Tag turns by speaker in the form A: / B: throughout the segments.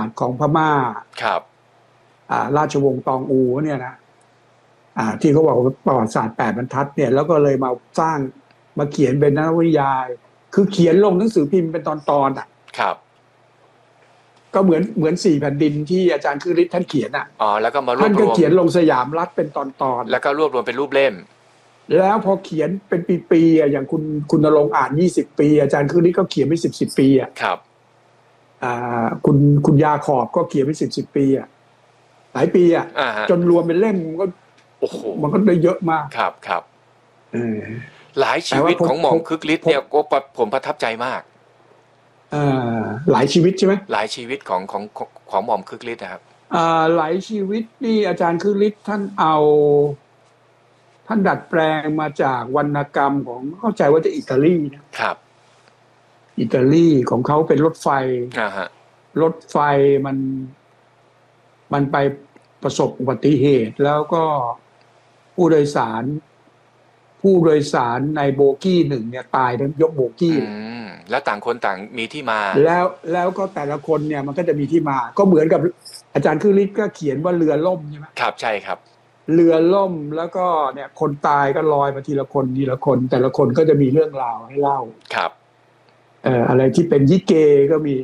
A: สตร์ของพม่า
B: ครับ
A: ราชวงศ์ตองอูเนี่ยนะที่เขาบอกว่าประวัติศาสตร์8 บรรทัดเนี่ยแล้วก็เลยมาสร้างมาเขียนเป็นนวนิยายคือเขียนลงหนังสือพิมพ์เป็นตอนๆ
B: ครับ
A: ก็เหมือน4 แผ่นดินที่อาจารย์คือฤทธิ์ท่านเขียน
B: แล้วก็มารวบรวม
A: ท่านก็เขียนลงสยามรัฐเป็นตอน
B: ๆแล้วก็รวบรวมเป็นรูปเล่ม
A: แล้วพอเขียนเป็นปีๆอย่างคุณณรงค์อ่าน20 ปีอาจารย์คือฤทธิ์ก็เขียนไป10 ปี
B: ครับ
A: คุณยาขอบก็เขียนไป10 ปีหลายปีจนรวมเป็นเล่มมันก็
B: โอ้โห
A: มันก็ได้เยอะมาก
B: ครับหลายชีวิตของหม่อมคึกฤทธิ์เนี่ยก็ผมประทับใจมาก
A: หลายชีวิตใช่ไหม
B: หลายชีวิตของหม่อมคึกฤทธิ์นะครับ
A: หลายชีวิตนี่อาจารย์คึกฤทธิ์ท่านดัดแปลงมาจากวรรณกรรมของเข้าใจว่าจะอิตาลี
B: นะครับ
A: อิตาลีของเขาเป็นรถไฟรถไฟมันไปประสบอุบัติเหตุแล้วก็ผู้โดยสารในโบกี้หนึ่งเนี่ยตายทั้งยกโบกี้
B: แล้วต่างคนต่างมีที่มา
A: แล้วก็แต่ละคนเนี่ยมันก็จะมีที่มาก็เหมือนกับอาจารย์คึกฤทธิ์ก็เขียนว่าเรือล่มใช่ไหม
B: ครับใช่ครับ
A: เรือล่มแล้วก็เนี่ยคนตายก็ลอยมาทีละคนแต่ละคนก็จะมีเรื่องราวให้เล่า
B: ครับ
A: อะไรที่เป็นยิเกก็มี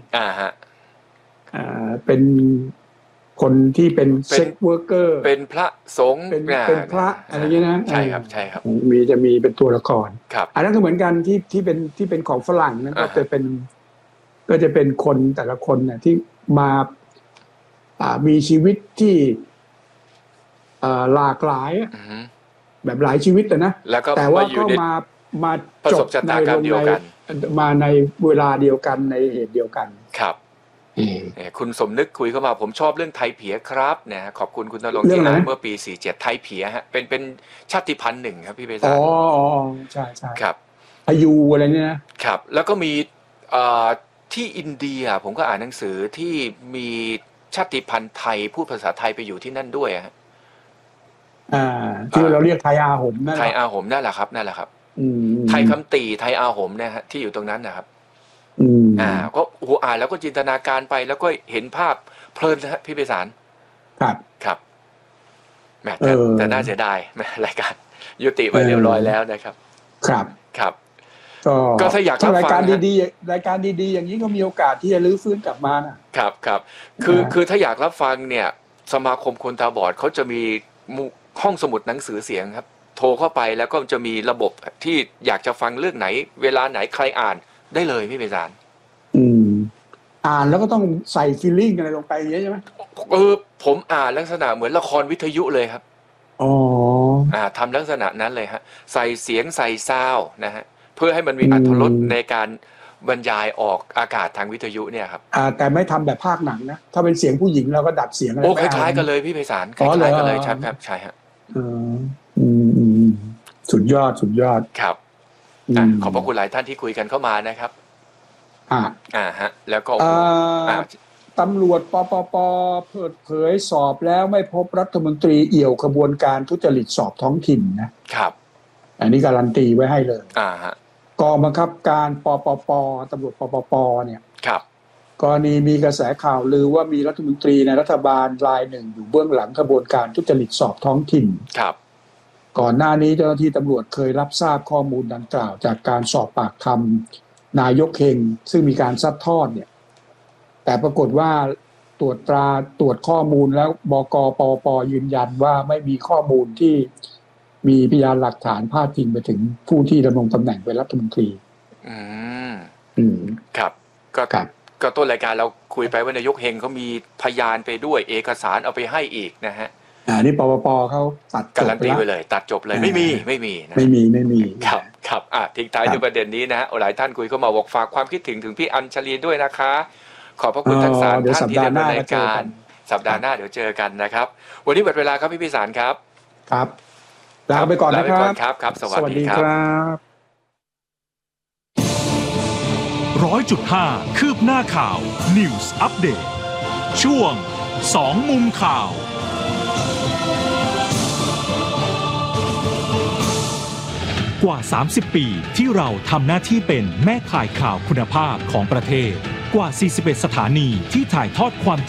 A: เป็นคนที่เป็นเซ็กเวิร์กเกอร์
B: เป็นพระสงฆ์
A: เป็นพระอะไรอย่างนี้นะ
B: ใช่ครับใช่ครับ
A: จะมีเป็นตัวละคร
B: ครับ
A: อันนั้นก็เหมือนกันที่เป็นของฝรั่งนั้นก็จะเป็นคนแต่ละคนเนี่ยที่มามีชีวิตที่หลากหลายแบบหลายชีวิตนะแต่ว่าก็มา
B: จบในโรง
A: มาในเวลาเดียวกันในเหตุเดียวกัน
B: ครับคุณสมนึกคุยเข้ามาผมชอบเรื่องไทยเผียครับนะขอบคุณคุณณรงค์ที่อ่านเมื่อปี47ไทยเผียฮะเป็นชาติพันธุ์หนึ่งครับพี่เบซ่า
A: ใช่
B: ครับ
A: อายุอะไรเนี่ยนะครับ
B: แล้วก็มีที่อินเดียผมก็อ่านหนังสือที่มีชาติพันธุ์ไทยพูดภาษาไทยไปอยู่ที่นั่นด้วยฮะ
A: ที่เราเรียกไทยอาหมนั่นแหละ
B: ไทยอาหมนั่นแหละครับไทยคำตีไทยอาหมเนี่ยฮะที่อยู่ตรงนั้นนะครับก็อ่านแล้วก็จินตนาการไปแล้วก็เห็นภาพเพลินนะฮะพี่ไพศาลครับแหมแต่น่าเสียดายรายการยุติไปเรียบร้อยแล้วนะครับครับก็ถ้าอยาก
A: รายการดีๆอย่างนี้ก็มีโอกาสที่จะรื้อฟื้นกลับมา
B: นะครับคือถ้าอยากรับฟังเนี่ยสมาคมคนตาบอดเขาจะมีห้องสมุดหนังสือเสียงครับโทรเข้าไปแล้วก็จะมีระบบที่อยากจะฟังเรื่องไหนเวลาไหนใครอ่านได้เลยพี่ไพศาล
A: อ่านแล้วก็ต้องใส่ฟีลลิ่งอะไรลงไปเยอะใช่ไหม
B: ผมอ่านลักษณะเหมือนละครวิทยุเลยครับทำลักษณะนั้นเลยฮะใส่เสียงใส่ซาวด์นะฮะเพื่อให้มันมีอรรถรสในการบรรยายออกอากาศทางวิทยุเนี่ยครับ
A: แต่ไม่ทำแบบภาคหนังนะถ้าเป็นเสียงผู้หญิงเราก็ดัดเสียงอะไร
B: คล้ายๆกันเลยพี่ไพศาลคล้ายๆกันเลยครับใช่ฮะ
A: สุดยอด
B: ครับขอบพระคุณหลายท่านที่คุยกันเข้ามานะครับฮะแล้วก็
A: ตำรวจปปปเปิดเผยสอบแล้วไม่พบรัฐมนตรีเอี่ยวขบวนการทุจริตสอบท้องถิ่น
B: นะครับ
A: อันนี้การันตีไว้ให้เลย
B: ฮะ
A: กองบังคับการปปปตำรวจปปปเนี่ย
B: ครับ
A: กรณีมีกระแสข่าวลือว่ามีรัฐมนตรีในรัฐบาลรายหนึ่งอยู่เบื้องหลังขบวนการทุจริตสอบท้องถิ่น
B: ครับ
A: ก่อนหน้านี้เจ้าหน้าที่ตำรวจเคยรับทราบข้อมูลดังกล่าวจากการสอบปากคำนายกเฮงซึ่งมีการซัดทอดเนี่ยแต่ปรากฏว่าตรวจข้อมูลแล้วบก.ปป.ยืนยันว่าไม่มีข้อมูลที่มีพยานหลักฐานพาดพิงไปถึงผู้ที่ดำรงตำแหน่งเป็นรัฐมนตรี
B: ครับก็ต้นรายการเราคุยไปว่านายกเฮงเขามีพยานไปด้วยเอกสารเอาไปให้อีกนะฮะ
A: นี่ปปปเขาตัดจบ
B: การันตีไปเลยตัดจบเลยไม่มีนะไม่มีครับทิ้งท้ายด้วยประเด็นนี้นะฮะหลายท่านคุยเข้ามาบอกฝากความคิดถึงพี่อัญชลีด้วยนะคะขอบพระคุณทั้ง3ท่านที่ดำเนินรายการสัปดาห์หน้าเดี๋ยวเจอกันนะครับวันนี้หมดเวลาครับพี่ไพศาลครับ
A: ลาไปก่อนนะครับ
B: ครับสวัสดีครับ
C: 100.5 คืบหน้าข่าว News Update ช่วง2มุมข่าวกว่า30ปีที่เราทำหน้าที่เป็นแม่ข่ายข่าวคุณภาพของประเทศกว่า41สถานีที่ถ่ายทอดความ